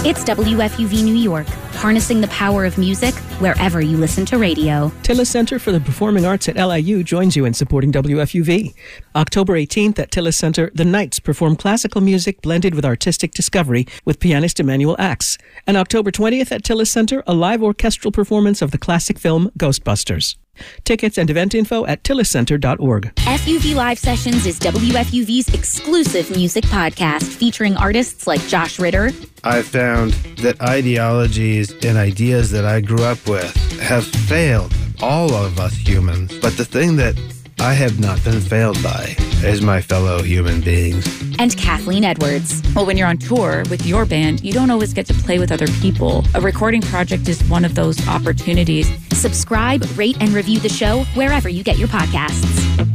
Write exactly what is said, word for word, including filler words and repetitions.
It's W F U V New York, harnessing the power of music wherever you listen to radio. Tillis Center for the Performing Arts at L I U joins you in supporting W F U V. October eighteenth at Tillis Center, the Knights perform classical music blended with artistic discovery with pianist Emmanuel Axe. And October twentieth at Tillis Center, a live orchestral performance of the classic film Ghostbusters. Tickets and event info at tillis center dot org. F U V Live Sessions is W F U V's exclusive music podcast featuring artists like Josh Ritter. I found that ideologies and ideas that I grew up with have failed all of us humans. But the thing that I have not been failed by is my fellow human beings. And Kathleen Edwards. Well, when you're on tour with your band, you don't always get to play with other people. A recording project is one of those opportunities. Subscribe, rate, and review the show wherever you get your podcasts.